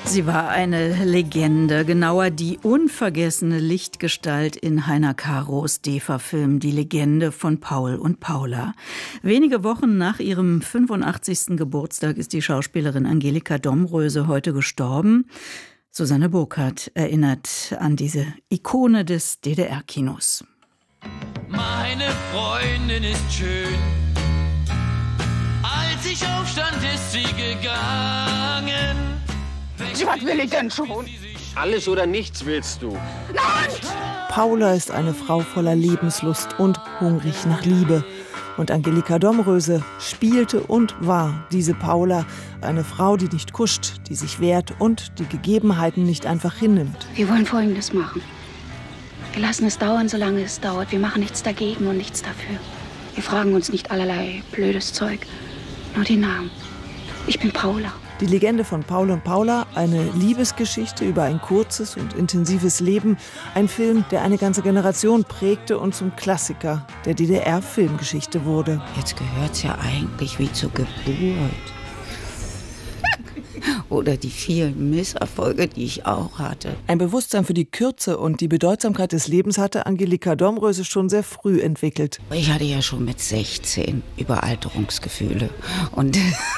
Sie war eine Legende, genauer die unvergessene Lichtgestalt in Heiner Karos DEFA-Film Die Legende von Paul und Paula. Wenige Wochen nach ihrem 85. Geburtstag ist die Schauspielerin Angelika Domröse heute gestorben. Susanne Burkhardt erinnert an diese Ikone des DDR-Kinos. Meine Freundin ist schön. Als ich aufstand, ist sie gegangen. Was will ich denn schon? Alles oder nichts willst du. Nein! Paula ist eine Frau voller Lebenslust und hungrig nach Liebe. Und Angelika Domröse spielte und war diese Paula. Eine Frau, die nicht kuscht, die sich wehrt und die Gegebenheiten nicht einfach hinnimmt. Wir wollen Folgendes machen. Wir lassen es dauern, solange es dauert. Wir machen nichts dagegen und nichts dafür. Wir fragen uns nicht allerlei blödes Zeug. Nur die Namen. Ich bin Paula. Die Legende von Paul und Paula, eine Liebesgeschichte über ein kurzes und intensives Leben. Ein Film, der eine ganze Generation prägte und zum Klassiker der DDR-Filmgeschichte wurde. Jetzt gehört's ja eigentlich wie zur Geburt. Oder die vielen Misserfolge, die ich auch hatte. Ein Bewusstsein für die Kürze und die Bedeutsamkeit des Lebens hatte Angelika Domröse schon sehr früh entwickelt. Ich hatte ja schon mit 16 Überalterungsgefühle. Und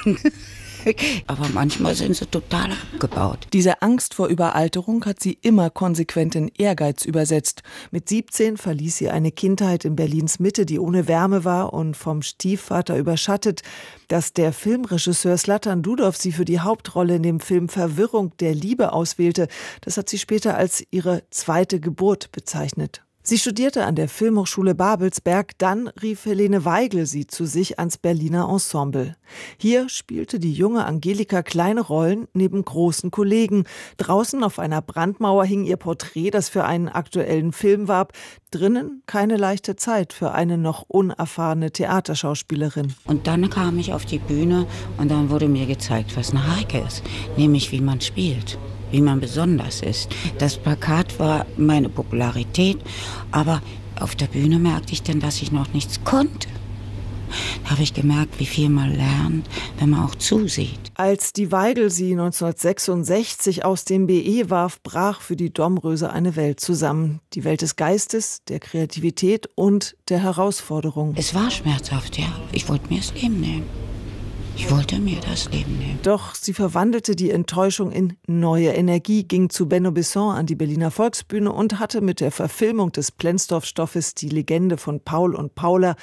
aber manchmal sind sie total abgebaut. Diese Angst vor Überalterung hat sie immer konsequent in Ehrgeiz übersetzt. Mit 17 verließ sie eine Kindheit in Berlins Mitte, die ohne Wärme war und vom Stiefvater überschattet. Dass der Filmregisseur Zlatan Dudow sie für die Hauptrolle in dem Film Verwirrung der Liebe auswählte, das hat sie später als ihre zweite Geburt bezeichnet. Sie studierte an der Filmhochschule Babelsberg, dann rief Helene Weigel sie zu sich ans Berliner Ensemble. Hier spielte die junge Angelika kleine Rollen neben großen Kollegen. Draußen auf einer Brandmauer hing ihr Porträt, das für einen aktuellen Film warb. Drinnen keine leichte Zeit für eine noch unerfahrene Theaterschauspielerin. Und dann kam ich auf die Bühne und dann wurde mir gezeigt, was eine Heike ist, nämlich wie man spielt. Wie man besonders ist. Das Plakat war meine Popularität, aber auf der Bühne merkte ich dann, dass ich noch nichts konnte. Da habe ich gemerkt, wie viel man lernt, wenn man auch zusieht. Als die Weigel sie 1966 aus dem BE warf, brach für die Domröse eine Welt zusammen. Die Welt des Geistes, der Kreativität und der Herausforderung. Es war schmerzhaft, ja. Ich wollte mir das Leben nehmen. Ich wollte mir das Leben nehmen. Doch sie verwandelte die Enttäuschung in neue Energie, ging zu Benno Besson an die Berliner Volksbühne und hatte mit der Verfilmung des Plenzdorf-Stoffes Die Legende von Paul und Paula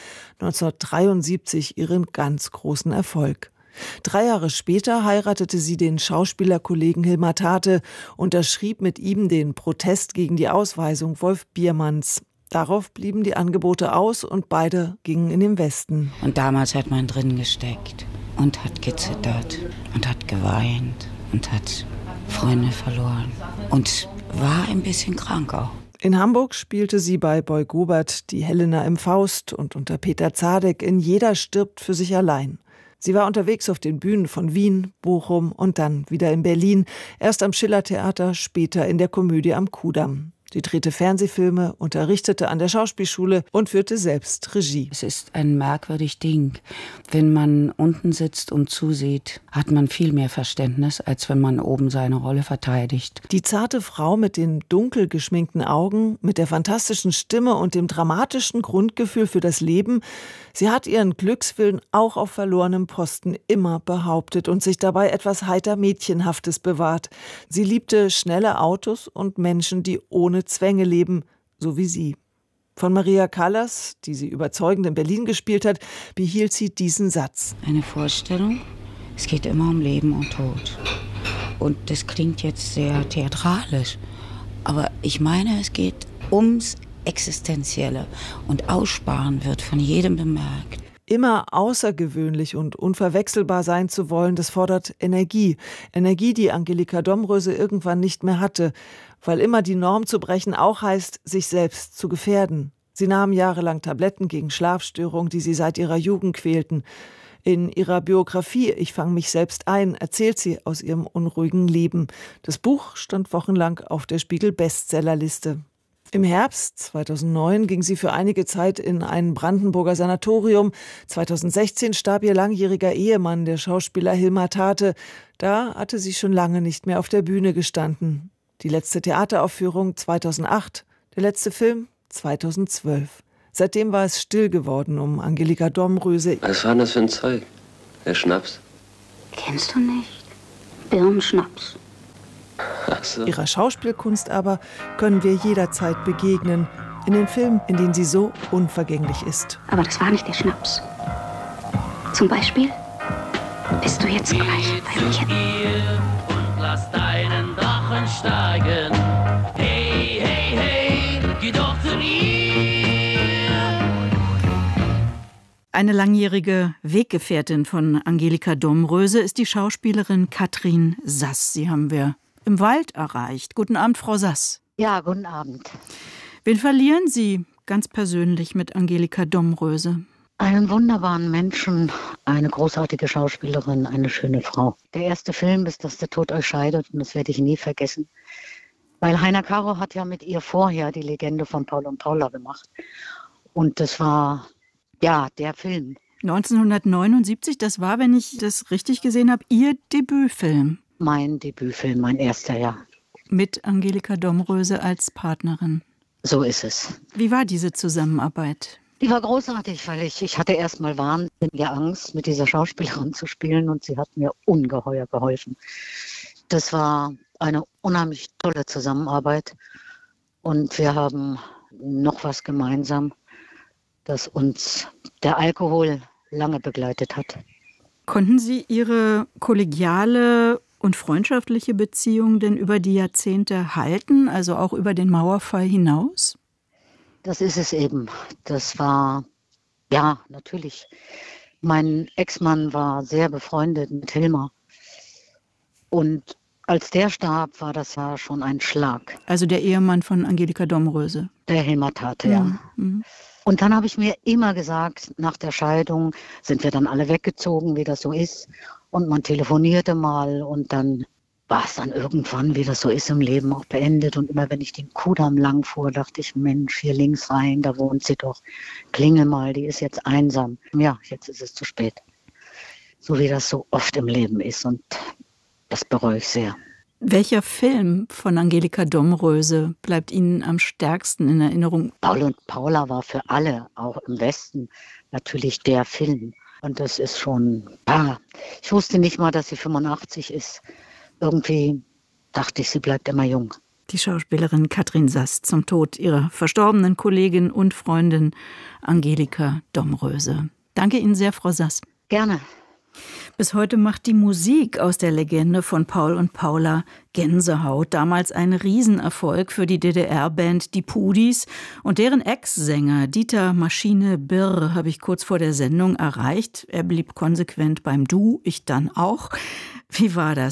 1973 ihren ganz großen Erfolg. 3 Jahre später heiratete sie den Schauspielerkollegen Hilmar Tate, unterschrieb mit ihm den Protest gegen die Ausweisung Wolf Biermanns. Darauf blieben die Angebote aus und beide gingen in den Westen. Und damals hat man drin gesteckt und hat gezittert und hat geweint und hat Freunde verloren und war ein bisschen krank auch. In Hamburg spielte sie bei Boy Gobert die Helena im Faust und unter Peter Zadek in Jeder stirbt für sich allein. Sie war unterwegs auf den Bühnen von Wien, Bochum und dann wieder in Berlin, erst am Schillertheater, später in der Komödie am Kudamm. Sie drehte Fernsehfilme, unterrichtete an der Schauspielschule und führte selbst Regie. Es ist ein merkwürdig Ding. Wenn man unten sitzt und zusieht, hat man viel mehr Verständnis, als wenn man oben seine Rolle verteidigt. Die zarte Frau mit den dunkel geschminkten Augen, mit der fantastischen Stimme und dem dramatischen Grundgefühl für das Leben, sie hat ihren Glückswillen auch auf verlorenem Posten immer behauptet und sich dabei etwas heiter Mädchenhaftes bewahrt. Sie liebte schnelle Autos und Menschen, die ohne Zwänge leben, so wie sie. Von Maria Callas, die sie überzeugend in Berlin gespielt hat, behielt sie diesen Satz. Eine Vorstellung, es geht immer um Leben und Tod. Und das klingt jetzt sehr theatralisch, aber ich meine, es geht ums Existenzielle und Aussparen wird von jedem bemerkt. Immer außergewöhnlich und unverwechselbar sein zu wollen, das fordert Energie. Energie, die Angelika Domröse irgendwann nicht mehr hatte, weil immer die Norm zu brechen auch heißt, sich selbst zu gefährden. Sie nahm jahrelang Tabletten gegen Schlafstörungen, die sie seit ihrer Jugend quälten. In ihrer Biografie »Ich fange mich selbst ein« erzählt sie aus ihrem unruhigen Leben. Das Buch stand wochenlang auf der Spiegel-Bestsellerliste. Im Herbst 2009 ging sie für einige Zeit in ein Brandenburger Sanatorium. 2016 starb ihr langjähriger Ehemann, der Schauspieler Hilmar Tate. Da hatte sie schon lange nicht mehr auf der Bühne gestanden. Die letzte Theateraufführung 2008, der letzte Film 2012. Seitdem war es still geworden um Angelika Domröse. Was war denn das für ein Zeug? Der Schnaps? Kennst du nicht? Birnenschnaps. Ach so. Ihrer Schauspielkunst aber können wir jederzeit begegnen. In den Filmen, in denen sie so unvergänglich ist. Aber das war nicht der Schnaps. Zum Beispiel bist du jetzt gleich bei mir. Und lass deinen Drachen steigen. Hey, hey, hey, geh doch zu ihr. Eine langjährige Weggefährtin von Angelika Domröse ist die Schauspielerin Katrin Sass. Sie haben wir im Wald erreicht. Guten Abend, Frau Sass. Ja, guten Abend. Wen verlieren Sie ganz persönlich mit Angelika Domröse? Einen wunderbaren Menschen, eine großartige Schauspielerin, eine schöne Frau. Der erste Film ist, dass der Tod euch scheidet, und das werde ich nie vergessen. Weil Heiner Caro hat ja mit ihr vorher die Legende von Paul und Paula gemacht. Und das war, ja, der Film. 1979, das war, wenn ich das richtig gesehen habe, Ihr Debütfilm. Mein Debütfilm, mein erster, ja. Mit Angelika Domröse als Partnerin. So ist es. Wie war diese Zusammenarbeit? Die war großartig, weil ich hatte erstmal wahnsinnige Angst, mit dieser Schauspielerin zu spielen, und sie hat mir ungeheuer geholfen. Das war eine unheimlich tolle Zusammenarbeit, und wir haben noch was gemeinsam, das uns der Alkohol lange begleitet hat. Konnten Sie Ihre kollegiale und freundschaftliche Beziehung denn über die Jahrzehnte halten, also auch über den Mauerfall hinaus? Das ist es eben. Das war, ja, natürlich. Mein Ex-Mann war sehr befreundet mit Hilmar. Und als der starb, war das ja schon ein Schlag. Also der Ehemann von Angelika Domröse. Der Hilmar Tate, ja. Mhm. Und dann habe ich mir immer gesagt, nach der Scheidung sind wir dann alle weggezogen, wie das so ist. Und man telefonierte mal, und dann war es dann irgendwann, wie das so ist im Leben, auch beendet. Und immer wenn ich den Kudamm lang fuhr, dachte ich, Mensch, hier links rein, da wohnt sie doch. Klingel mal, die ist jetzt einsam. Ja, jetzt ist es zu spät. So wie das so oft im Leben ist, und das bereue ich sehr. Welcher Film von Angelika Domröse bleibt Ihnen am stärksten in Erinnerung? Paul und Paula war für alle, auch im Westen, natürlich der Film. Und das ist schon, ich wusste nicht mal, dass sie 85 ist. Irgendwie dachte ich, sie bleibt immer jung. Die Schauspielerin Katrin Sass zum Tod ihrer verstorbenen Kollegin und Freundin Angelika Domröse. Danke Ihnen sehr, Frau Sass. Gerne. Bis heute macht die Musik aus der Legende von Paul und Paula Gänsehaut. Damals ein Riesenerfolg für die DDR-Band Die Pudis. Und deren Ex-Sänger Dieter Maschine Birr habe ich kurz vor der Sendung erreicht. Er blieb konsequent beim Du, ich dann auch. Wie war das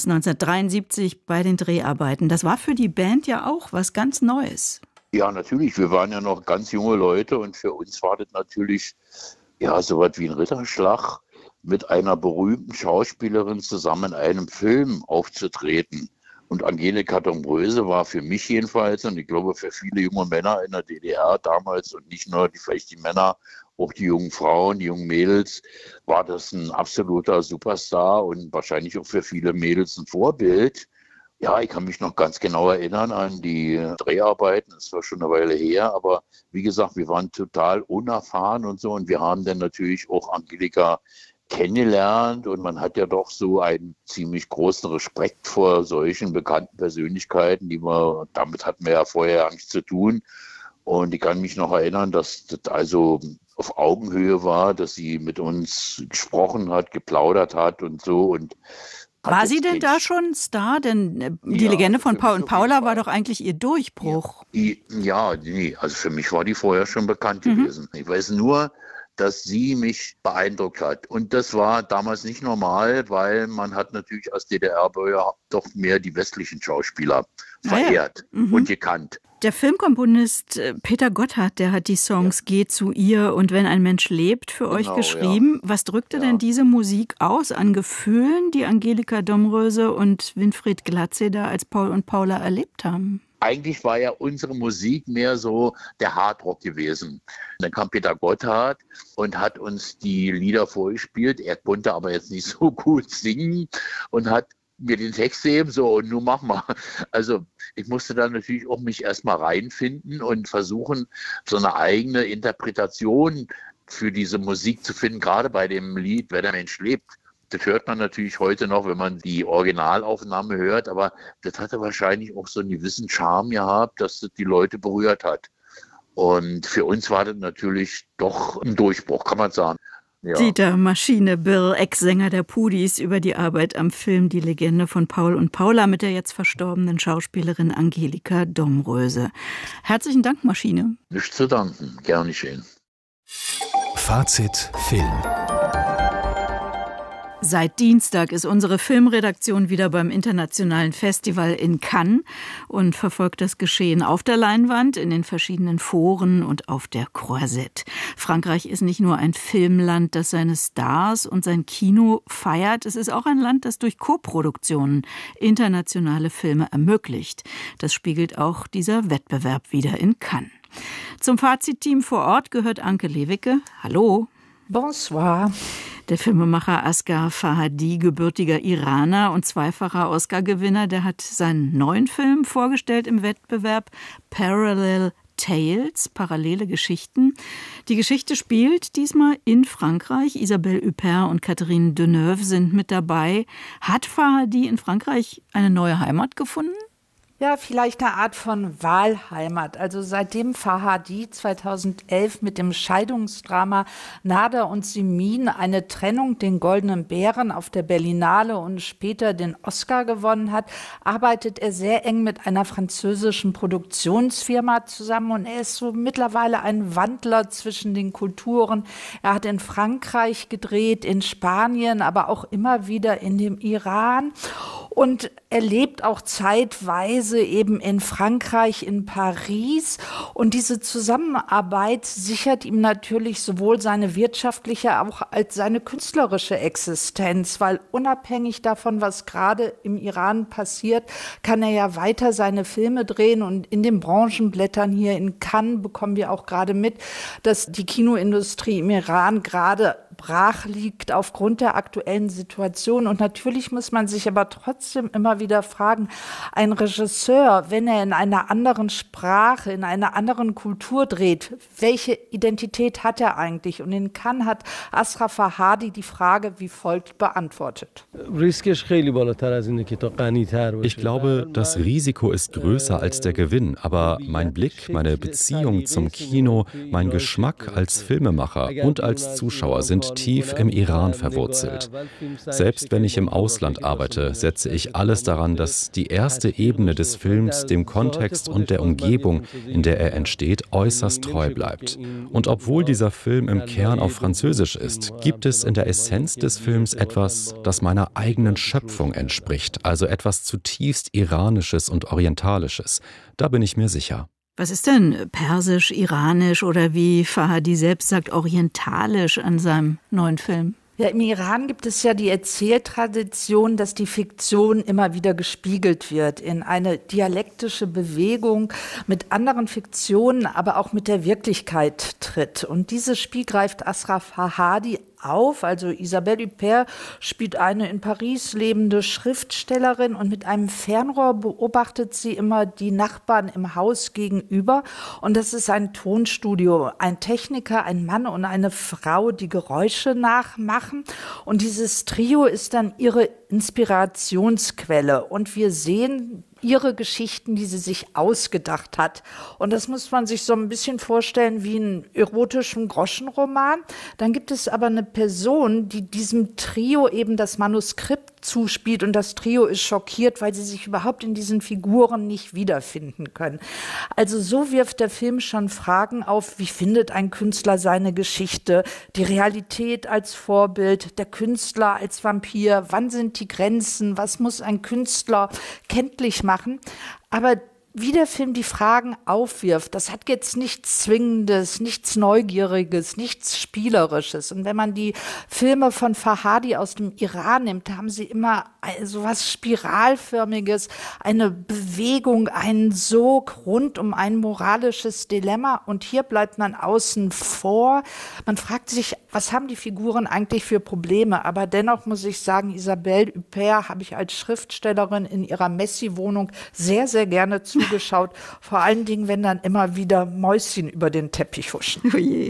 1973 bei den Dreharbeiten? Das war für die Band ja auch was ganz Neues. Ja, natürlich. Wir waren ja noch ganz junge Leute, und für uns war das natürlich ja so was wie ein Ritterschlag, mit einer berühmten Schauspielerin zusammen in einem Film aufzutreten. Und Angelika Domröse war für mich jedenfalls, und ich glaube für viele junge Männer in der DDR damals, und nicht nur vielleicht die Männer, auch die jungen Frauen, die jungen Mädels, war das ein absoluter Superstar und wahrscheinlich auch für viele Mädels ein Vorbild. Ja, ich kann mich noch ganz genau erinnern an die Dreharbeiten, das war schon eine Weile her, aber wie gesagt, wir waren total unerfahren und so, und wir haben dann natürlich auch Angelika kennengelernt, und man hat ja doch so einen ziemlich großen Respekt vor solchen bekannten Persönlichkeiten, damit hatten wir ja vorher nichts zu tun. Und ich kann mich noch erinnern, dass das also auf Augenhöhe war, dass sie mit uns gesprochen hat, geplaudert hat und so. Und war sie denn da schon Star? Denn die Legende von Paul und Paula war doch eigentlich ihr Durchbruch. Ja, nee, also für mich war die vorher schon bekannt gewesen. Ich weiß nur, dass sie mich beeindruckt hat. Und das war damals nicht normal, weil man hat natürlich als DDR-Bürger doch mehr die westlichen Schauspieler verehrt und gekannt. Der Filmkomponist Peter Gotthard, der hat die Songs Geh zu ihr und Wenn ein Mensch lebt für euch geschrieben. Ja. Was drückte denn diese Musik aus an Gefühlen, die Angelika Domröse und Winfried Glatze da als Paul und Paula erlebt haben? Eigentlich war ja unsere Musik mehr so der Hardrock gewesen. Dann kam Peter Gotthard und hat uns die Lieder vorgespielt. Er konnte aber jetzt nicht so gut singen und hat mir den Text eben so, und nun mach mal. Also ich musste dann natürlich auch mich erstmal reinfinden und versuchen, so eine eigene Interpretation für diese Musik zu finden, gerade bei dem Lied Wer der Mensch lebt. Das hört man natürlich heute noch, wenn man die Originalaufnahme hört, aber das hatte wahrscheinlich auch so einen gewissen Charme gehabt, dass das die Leute berührt hat. Und für uns war das natürlich doch ein Durchbruch, kann man sagen. Ja. Dieter Maschine Birr, Ex-Sänger der Pudis, über die Arbeit am Film Die Legende von Paul und Paula mit der jetzt verstorbenen Schauspielerin Angelika Domröse. Herzlichen Dank, Maschine. Nicht zu danken, gerne geschehen. Fazit Film. Seit Dienstag ist unsere Filmredaktion wieder beim internationalen Festival in Cannes und verfolgt das Geschehen auf der Leinwand, in den verschiedenen Foren und auf der Croisette. Frankreich ist nicht nur ein Filmland, das seine Stars und sein Kino feiert, es ist auch ein Land, das durch Koproduktionen internationale Filme ermöglicht. Das spiegelt auch dieser Wettbewerb wieder in Cannes. Zum Fazitteam vor Ort gehört Anke Lewicke. Hallo. Bonsoir. Der Filmemacher Asghar Farhadi, gebürtiger Iraner und zweifacher Oscar-Gewinner, der hat seinen neuen Film vorgestellt im Wettbewerb Parallel Tales, parallele Geschichten. Die Geschichte spielt diesmal in Frankreich. Isabelle Huppert und Catherine Deneuve sind mit dabei. Hat Farhadi in Frankreich eine neue Heimat gefunden? Ja, vielleicht eine Art von Wahlheimat. Also seitdem Farhadi 2011 mit dem Scheidungsdrama Nada und Simin eine Trennung, den Goldenen Bären auf der Berlinale und später den Oscar gewonnen hat, arbeitet er sehr eng mit einer französischen Produktionsfirma zusammen und er ist so mittlerweile ein Wandler zwischen den Kulturen. Er hat in Frankreich gedreht, in Spanien, aber auch immer wieder in dem Iran und er lebt auch zeitweise eben in Frankreich, in Paris. Und diese Zusammenarbeit sichert ihm natürlich sowohl seine wirtschaftliche auch als seine künstlerische Existenz, weil unabhängig davon, was gerade im Iran passiert, kann er ja weiter seine Filme drehen. Und in den Branchenblättern hier in Cannes bekommen wir auch gerade mit, dass die Kinoindustrie im Iran gerade brach liegt aufgrund der aktuellen Situation. Und natürlich muss man sich aber trotzdem immer wieder fragen, ein Regisseur, wenn er in einer anderen Sprache, in einer anderen Kultur dreht, welche Identität hat er eigentlich? Und in Cannes hat Asghar Farhadi die Frage wie folgt beantwortet. Ich glaube, das Risiko ist größer als der Gewinn, aber mein Blick, meine Beziehung zum Kino, mein Geschmack als Filmemacher und als Zuschauer sind tief im Iran verwurzelt. Selbst wenn ich im Ausland arbeite, setze ich alles daran, dass die erste Ebene des Films dem Kontext und der Umgebung, in der er entsteht, äußerst treu bleibt. Und obwohl dieser Film im Kern auf Französisch ist, gibt es in der Essenz des Films etwas, das meiner eigenen Schöpfung entspricht, also etwas zutiefst Iranisches und Orientalisches. Da bin ich mir sicher. Was ist denn persisch, iranisch oder wie Farhadi selbst sagt, orientalisch an seinem neuen Film? Ja, im Iran gibt es ja die Erzähltradition, dass die Fiktion immer wieder gespiegelt wird in eine dialektische Bewegung mit anderen Fiktionen, aber auch mit der Wirklichkeit tritt. Und dieses Spiel greift Asghar Farhadi auf. Also Isabelle Huppert spielt eine in Paris lebende Schriftstellerin und mit einem Fernrohr beobachtet sie immer die Nachbarn im Haus gegenüber. Und das ist ein Tonstudio, ein Techniker, ein Mann und eine Frau, die Geräusche nachmachen. Und dieses Trio ist dann ihre Inspirationsquelle. Und wir sehen ihre Geschichten, die sie sich ausgedacht hat. Und das muss man sich so ein bisschen vorstellen wie einen erotischen Groschenroman. Dann gibt es aber eine Person, die diesem Trio eben das Manuskript zuspielt und das Trio ist schockiert, weil sie sich überhaupt in diesen Figuren nicht wiederfinden können. Also so wirft der Film schon Fragen auf, wie findet ein Künstler seine Geschichte, die Realität als Vorbild, der Künstler als Vampir, wann sind die Grenzen, was muss ein Künstler kenntlich machen. Aber wie der Film die Fragen aufwirft, das hat jetzt nichts Zwingendes, nichts Neugieriges, nichts Spielerisches. Und wenn man die Filme von Farhadi aus dem Iran nimmt, da haben sie immer so was Spiralförmiges, eine Bewegung, einen Sog rund um ein moralisches Dilemma. Und hier bleibt man außen vor. Man fragt sich, was haben die Figuren eigentlich für Probleme? Aber dennoch muss ich sagen, Isabelle Huppert habe ich als Schriftstellerin in ihrer Messi-Wohnung sehr, sehr gerne zugeschaut. Vor allen Dingen, wenn dann immer wieder Mäuschen über den Teppich huschen. Oh je.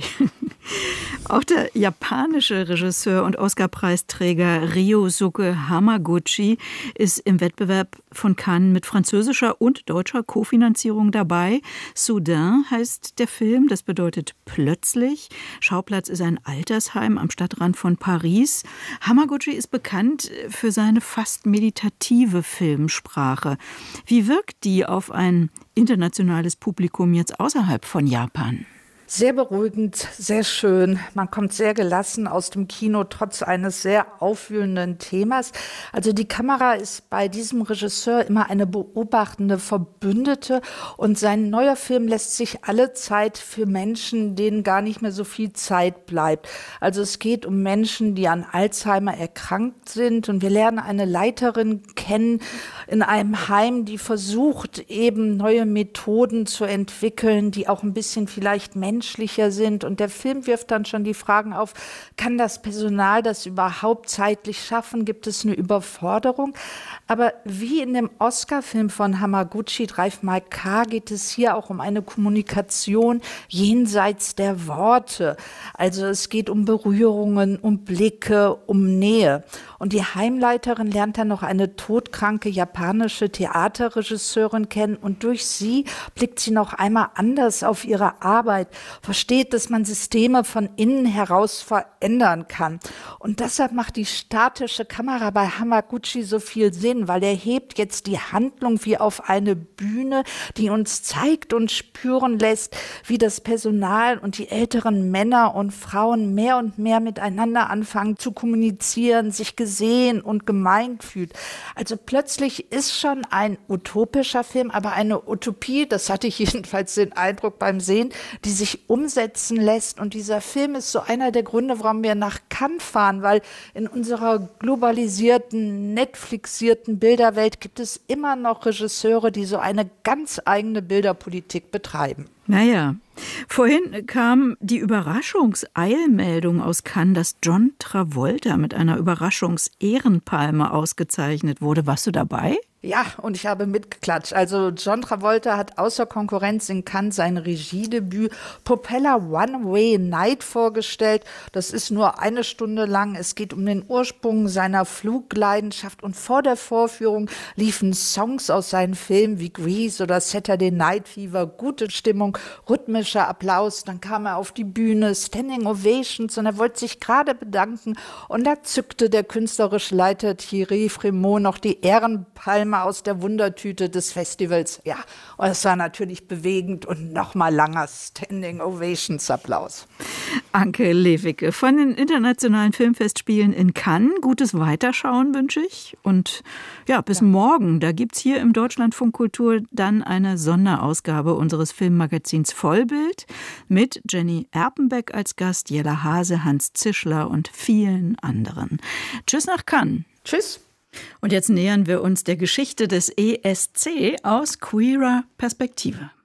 Auch der japanische Regisseur und Oscar-Preisträger Ryosuke Hamaguchi ist im Wettbewerb von Cannes mit französischer und deutscher Kofinanzierung dabei. Soudain heißt der Film, das bedeutet plötzlich. Schauplatz ist ein Altersheim am Stadtrand von Paris. Hamaguchi ist bekannt für seine fast meditative Filmsprache. Wie wirkt die auf ein internationales Publikum jetzt außerhalb von Japan? Sehr beruhigend, sehr schön. Man kommt sehr gelassen aus dem Kino, trotz eines sehr aufwühlenden Themas. Also die Kamera ist bei diesem Regisseur immer eine beobachtende Verbündete und sein neuer Film lässt sich alle Zeit für Menschen, denen gar nicht mehr so viel Zeit bleibt. Also es geht um Menschen, die an Alzheimer erkrankt sind und wir lernen eine Leiterin kennen in einem Heim, die versucht, eben neue Methoden zu entwickeln, die auch ein bisschen vielleicht menschlicher sind. Und der Film wirft dann schon die Fragen auf, kann das Personal das überhaupt zeitlich schaffen? Gibt es eine Überforderung? Aber wie in dem Oscar-Film von Hamaguchi, Drive My Car, geht es hier auch um eine Kommunikation jenseits der Worte. Also es geht um Berührungen, um Blicke, um Nähe. Und die Heimleiterin lernt dann noch eine todkranke japanische Theaterregisseurin kennen und durch sie blickt sie noch einmal anders auf ihre Arbeit, versteht, dass man Systeme von innen heraus verändern kann. Und deshalb macht die statische Kamera bei Hamaguchi so viel Sinn, weil er hebt jetzt die Handlung wie auf eine Bühne, die uns zeigt und spüren lässt, wie das Personal und die älteren Männer und Frauen mehr und mehr miteinander anfangen zu kommunizieren, sich gesehen und gemeint fühlt. Also plötzlich ist schon ein utopischer Film, aber eine Utopie, das hatte ich jedenfalls den Eindruck beim Sehen, die sich umsetzen lässt. Und dieser Film ist so einer der Gründe, warum wir nach Cannes fahren, weil in unserer globalisierten, Netflixierten Bilderwelt gibt es immer noch Regisseure, die so eine ganz eigene Bilderpolitik betreiben. Naja, vorhin kam die Überraschungseilmeldung aus Cannes, dass John Travolta mit einer Überraschungsehrenpalme ausgezeichnet wurde. Warst du dabei? Ja, und ich habe mitgeklatscht. Also John Travolta hat außer Konkurrenz in Cannes sein Regiedebüt Propeller One-Way Night vorgestellt. Das ist nur 1 Stunde lang. Es geht um den Ursprung seiner Flugleidenschaft. Und vor der Vorführung liefen Songs aus seinen Filmen wie Grease oder Saturday Night Fever. Gute Stimmung, rhythmischer Applaus. Dann kam er auf die Bühne, Standing Ovations und er wollte sich gerade bedanken. Und da zückte der künstlerische Leiter Thierry Frémaux noch die Ehrenpalme aus der Wundertüte des Festivals. Ja, und es war natürlich bewegend und nochmal langer Standing Ovations Applaus. Anke Lewicke von den Internationalen Filmfestspielen in Cannes. Gutes Weiterschauen wünsche ich. Und ja, bis morgen. Da gibt es hier im Deutschlandfunk Kultur dann eine Sonderausgabe unseres Filmmagazins Vollbild mit Jenny Erpenbeck als Gast, Jella Hase, Hans Zischler und vielen anderen. Tschüss nach Cannes. Tschüss. Und jetzt nähern wir uns der Geschichte des ESC aus queerer Perspektive.